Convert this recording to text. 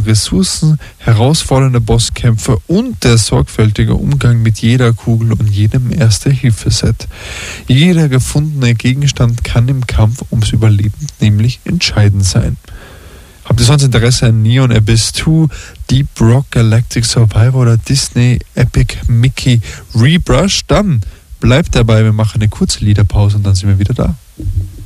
Ressourcen, herausfordernde Bosskämpfe und der sorgfältige Umgang mit jeder Kugel und jedem Erste-Hilfe-Set. Jeder gefundene Gegenstand kann im Kampf ums Überleben nämlich entscheidend sein. Habt ihr sonst Interesse an Neon Abyss 2, Deep Rock Galactic Survivor oder Disney Epic Mickey Rebrush? Dann bleibt dabei, wir machen eine kurze Liederpause und dann sind wir wieder da.